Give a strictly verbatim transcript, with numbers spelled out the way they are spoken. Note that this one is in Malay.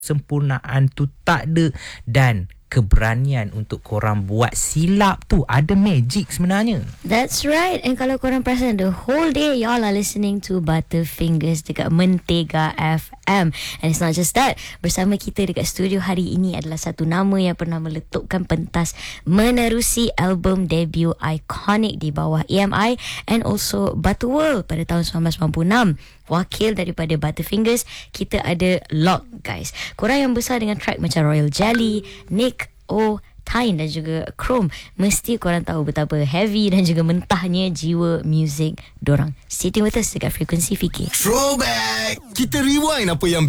kesempurnaan tu tak ada, dan keberanian untuk korang buat silap tu ada magic sebenarnya. That's right. And kalau korang perasan, the whole day y'all are listening to Butterfingers dekat Mentega F M. And it's not just that. Bersama kita dekat studio hari ini adalah satu nama yang pernah meletupkan pentas menerusi album debut ikonik di bawah E M I and also Butterworld pada tahun sembilan belas sembilan puluh enam. Wakil daripada Butterfingers, kita ada Lock, guys. Korang yang besar dengan track macam Royal Jelly, Nick O, Tyne dan juga Chrome, mesti korang tahu betapa heavy dan juga mentahnya jiwa muzik dorang. Stay tuned with us dekat Frekuensi Fikir. Throwback. Kita rewind apa yang